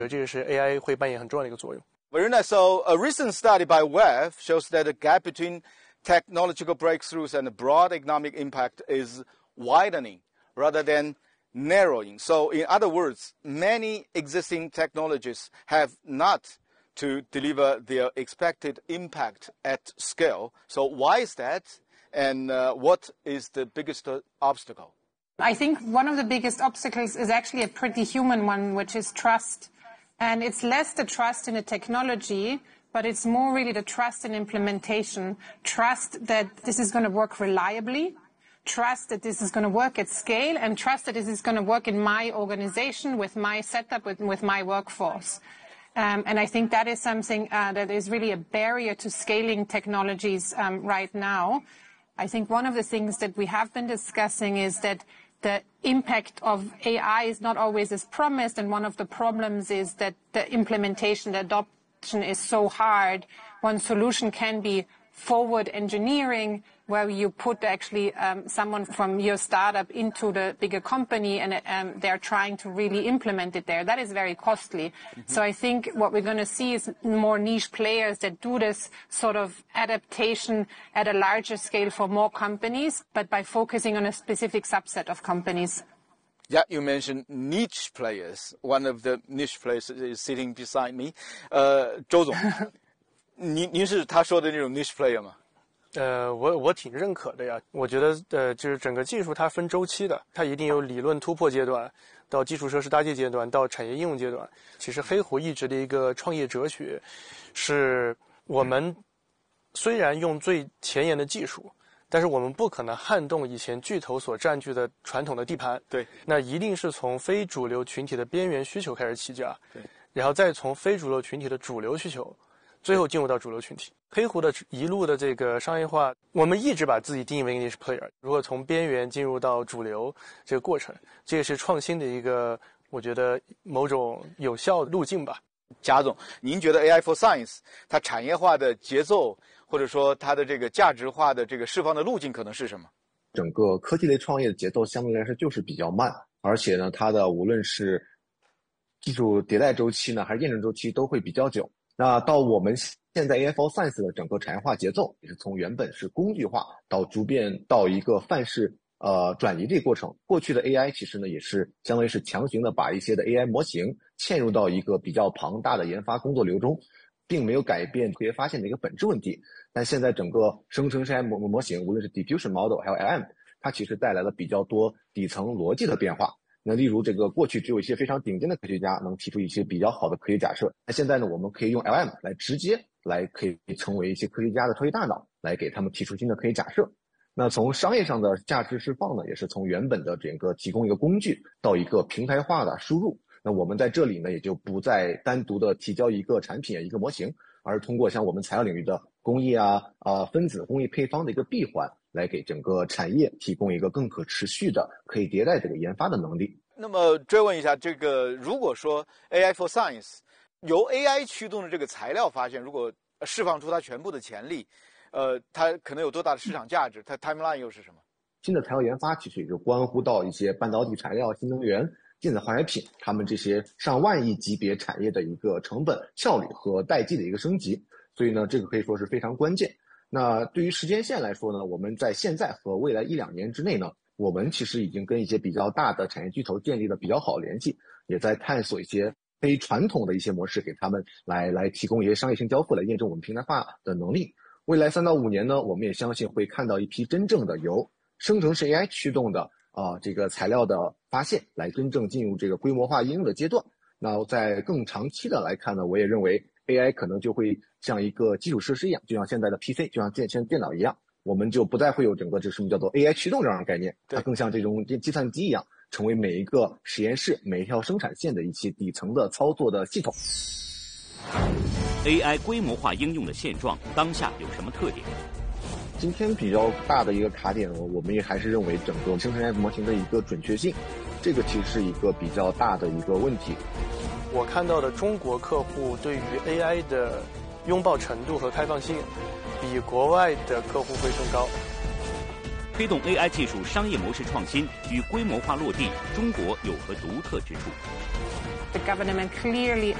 这个是 AI 会扮演很重要的一个作用。 Very nice. So a recent study by WEF shows that the gap between technological breakthroughs and broad economic impact is widening rather than narrowing. So in other words, many existing technologies have not to deliver their expected impact at scale. So why is that? And what is the biggest obstacle? I think one of the biggest obstacles is actually a pretty human one, which is trust. And it's less the trust in the technology, but it's more really the trust in implementation. Trust that this is going to work reliably, trust that this is going to work at scale, and trust that this is going to work in my organization, with my setup, with my workforce. And I think that is something that is really a barrier to scaling technologies right now. I think one of the things that we have been discussing is that the impact of AI is not always as promised, and one of the problems is that the implementation, the adoption is so hard. One solution can be forward engineering, where you put actually someone from your startup into the bigger company, and they're trying to really implement it there. That is very costly. So I think what we're going to see is more niche players that do this sort of adaptation at a larger scale for more companies, but by focusing on a specific subset of companies. Yeah, you mentioned niche players. One of the niche players is sitting beside me. 周总，您是他说的那种 niche player 吗？ 我挺认可的呀。我觉得就是整个技术它分周期的，它一定有理论突破阶段，到基础设施搭建阶段，到产业应用阶段。其实黑狐一直的一个创业哲学，是我们虽然用最前沿的技术，但是我们不可能撼动以前巨头所占据的传统的地盘。 对， 那一定是从非主流群体的边缘需求开始起家， 对， 然后再从非主流群体的主流需求，最后进入到主流群体。黑狐的一路的这个商业化，我们一直把自己定义为 niche player。如果从边缘进入到主流这个过程，这也是创新的一个，我觉得某种有效的路径吧。 贾总，您觉得 AI for Science 它产业化的节奏，或者说它的这个价值化的这个释放的路径可能是什么？ 整个科技类创业的节奏相对来说就是比较慢，而且呢，它的无论是技术迭代周期呢，还是验证周期都会比较久。那到我们现在 AI for Science 的整个产业化节奏，也是从原本是工具化到逐渐到一个范式转移这个过程。过去的 AI 其实呢，也是相当于是强行的把一些的 AI 模型嵌入到一个比较庞大的研发工作流中，并没有改变科学发现的一个本质问题。但现在整个生成式 AI 模型，无论是 Diffusion Model 还有 LM， 它其实带来了比较多底层逻辑的变化。那例如这个过去只有一些非常顶尖的科学家能提出一些比较好的科学假设，那现在呢，我们可以用 LM 来直接来可以成为一些科学家的超级大脑，来给他们提出新的科学假设。那从商业上的价值释放呢，也是从原本的整个提供一个工具到一个平台化的输入。那我们在这里呢，也就不再单独的提交一个产品一个模型，而通过像我们材料领域的工艺分子工艺配方的一个闭环，来给整个产业提供一个更可持续的可以迭代这个研发的能力。 那么追问一下，这个如果说 AI for Science 由 AI 驱动的这个材料发现，如果释放出它全部的潜力，它可能有多大的市场价值？它 timeline 又是什么？ 新的材料研发其实也就关乎到一些半导体材料、新能源、电子化学品，他们这些上万亿级别产业的一个成本、效率和代际的一个升级。所以呢，这个可以说是非常关键。那对于时间线来说呢，我们在现在和未来1-2年之内呢，我们其实已经跟一些比较大的产业巨头建立了比较好的联系，也在探索一些非传统的一些模式，给他们来提供一些商业性交付，来验证我们平台化的能力。未来3到5年呢，我们也相信会看到一批真正的由生成式 AI 驱动的这个材料的发现，来真正进入这个规模化应用的阶段。那在更长期的来看呢，我也认为 AI 可能就会像一个基础设施一样，就像现在的 PC， 就像现在电脑一样，我们就不再会有整个这什么叫做 AI 驱动这样的概念，它更像这种计算机一样，成为每一个实验室、每一条生产线的一些底层的操作的系统。 AI 规模化应用的现状，当下有什么特点？ 今天比较大的一个卡点，我们也还是认为整个生成 AI 模型的一个准确性，这个其实是一个比较大的一个问题。 我看到的中国客户对于 AI 的拥抱程度和开放性，比国外的客户会更高。 推动 AI 技术商业模式创新与规模化落地，中国有何独特之处？ the government clearly